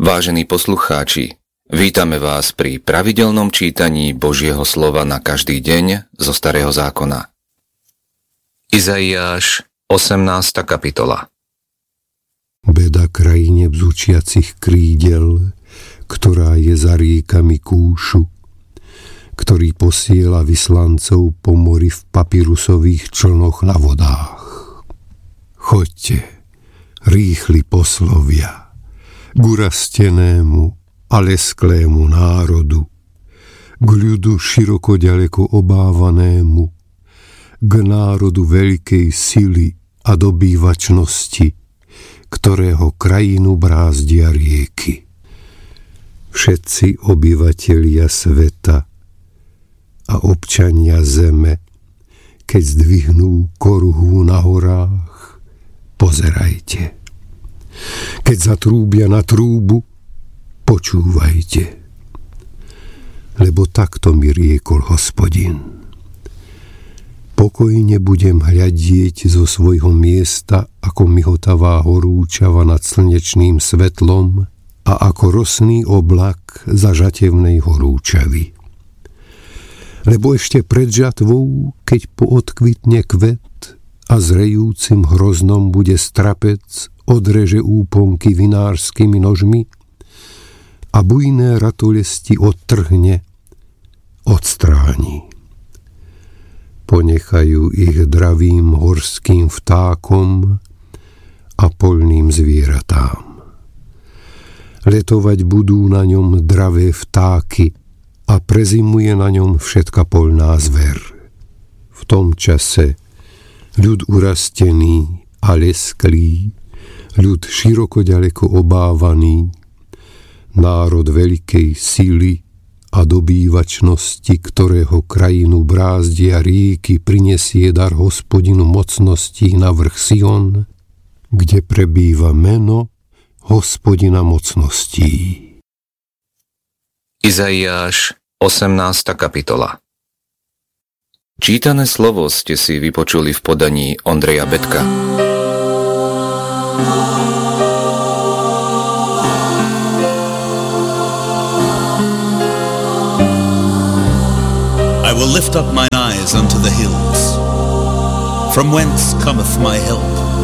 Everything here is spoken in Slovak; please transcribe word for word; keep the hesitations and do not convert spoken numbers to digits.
Vážení poslucháči, vítame vás pri pravidelnom čítaní Božieho slova na každý deň zo Starého zákona. Izaiáš, osemnásta kapitola. Beda krajine bzučiacich krídel, ktorá je za riekami Kúšu, ktorý posiela vyslancov po mori v papyrusových člnoch na vodách. Choďte, rýchli poslovia, k urastenému a lesklému národu, k ľudu široko ďaleko obávanému, k národu veľkej sily a dobývačnosti, ktorého krajinu brázdia rieky. Všetci obyvatelia sveta a občania zeme, keď zdvihnú koruhu na horách, pozerajte. Keď zatrúbia na trúbu, počúvajte. Lebo takto mi riekol Hospodin. Pokojne budem hľadieť zo svojho miesta, ako mihotavá horúčava nad slnečným svetlom a ako rosný oblak za žatevnej horúčavy. Lebo ešte pred žatvou, keď poodkvitne kvet a zrejúcim hroznom bude strapec, odreže úponky vinárskymi nožmi a bujné ratolesti odtrhne, odstráni. Ponechajú ich dravým horským vtákom a poľným zvieratám. Letovať budú na ňom dravé vtáky a prezimuje na ňom všetka poľná zver. V tom čase ľud urastený a lesklý, ľud široko ďaleko obávaný, národ veľkej sily a dobývačnosti, ktorého krajinu brázdia rieky, prinesie dar Hospodinu mocností na vrch Sion, kde prebýva meno Hospodina mocností. Izaiáš, osemnásta kapitola. Čítané slovo ste si vypočuli v podaní Ondreja Betka. I will lift up mine eyes unto the hills. From whence cometh my help?